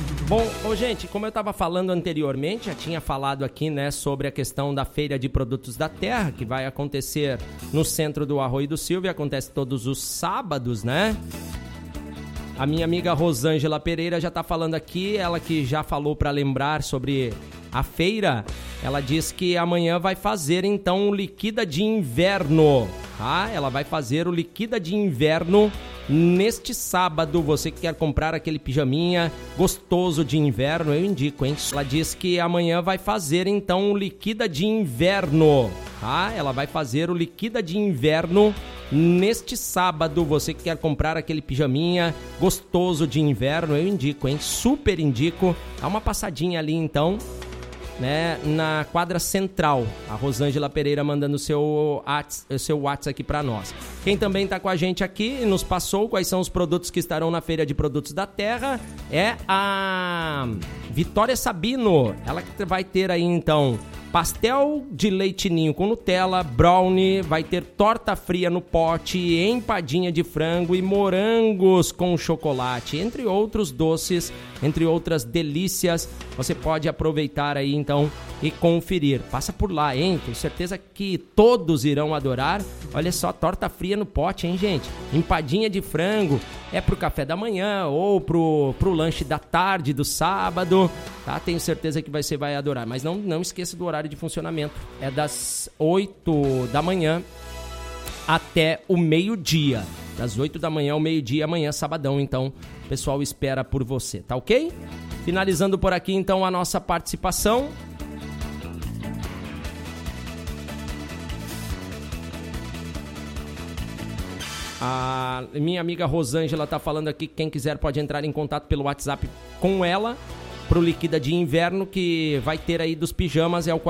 Bom, gente, como eu estava falando anteriormente, já tinha falado aqui, né, sobre a questão da Feira de Produtos da Terra, que vai acontecer no centro do Arroio do Silva, acontece todos os sábados, né? A minha amiga Rosângela Pereira já está falando aqui, ela que já falou para lembrar sobre a feira, ela diz que amanhã vai fazer então o Liquida de Inverno, tá? Ela vai fazer o Liquida de Inverno neste sábado. Você que quer comprar aquele pijaminha gostoso de inverno, eu indico, hein? Ela diz que amanhã vai fazer então o Liquida de Inverno, tá? Ela vai fazer o Liquida de Inverno neste sábado. Você que quer comprar aquele pijaminha gostoso de inverno, eu indico, hein? Super indico. Dá uma passadinha ali então, né, na quadra central. A Rosângela Pereira mandando o seu WhatsApp aqui para nós. Quem também está com a gente aqui e nos passou quais são os produtos que estarão na Feira de Produtos da Terra é a Vitória Sabino. Ela que vai ter aí então pastel de leite ninho com Nutella, brownie, vai ter torta fria no pote, empadinha de frango e morangos com chocolate, entre outros doces, entre outras delícias. Você pode aproveitar aí então e conferir. Passa por lá, hein? Tenho certeza que todos irão adorar. Olha só, torta fria no pote, hein, gente? Empadinha de frango, é pro café da manhã ou pro lanche da tarde do sábado, tá? Tenho certeza que você vai adorar, mas não esqueça do horário de funcionamento. É das 8 da manhã até o meio-dia. Das 8 da manhã ao meio-dia, amanhã, sabadão, então, o pessoal espera por você, tá ok? Finalizando por aqui, então, a nossa participação. A minha amiga Rosângela tá falando aqui que quem quiser pode entrar em contato pelo WhatsApp com ela pro Liquida de Inverno, que vai ter aí dos pijamas, é o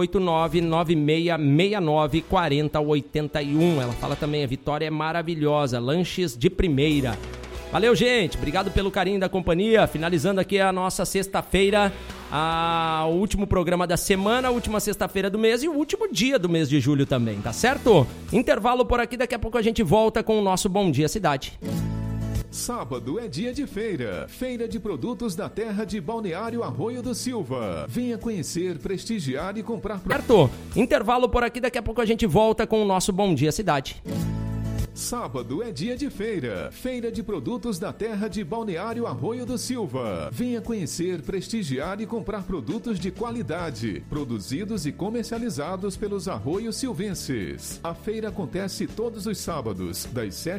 48996694081. Ela fala também, a Vitória é maravilhosa, lanches de primeira. Valeu, gente, obrigado pelo carinho da companhia. Finalizando aqui a nossa sexta-feira, o último programa da semana, a última sexta-feira do mês e o último dia do mês de julho também, tá certo? Intervalo por aqui, daqui a pouco a gente volta com o nosso Bom Dia Cidade. Sábado é dia de feira. Feira de Produtos da Terra de Balneário Arroio do Silva. Venha conhecer, prestigiar e comprar... Certo? Intervalo por aqui, daqui a pouco a gente volta com o nosso Bom Dia Cidade. Sábado é dia de feira. Feira de Produtos da Terra de Balneário Arroio do Silva. Venha conhecer, prestigiar e comprar produtos de qualidade, produzidos e comercializados pelos arroios silvenses. A feira acontece todos os sábados, das 7